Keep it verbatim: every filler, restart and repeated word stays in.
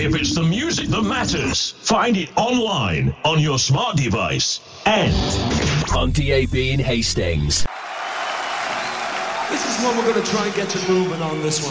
If it's the music that matters, find it online, on your smart device, and on D A B in Hastings. This is one we're going to try and get you moving on this one.